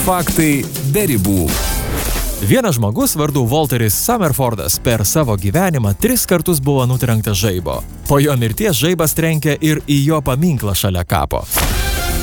Faktai be ribų. Vienas žmogus vardu Walteris Summerfordas per savo gyvenimą 3 kartus buvo nutrenktas žaibo. Po jo mirties žaibas trenkė ir į jo paminklą šalia kapo.